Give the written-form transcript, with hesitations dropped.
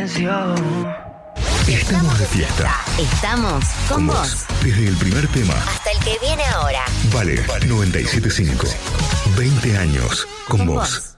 silencio. Estamos de fiesta. Estamos con vos. Desde el primer tema Hasta el que viene ahora. Vale 97.5. 20 años con vos.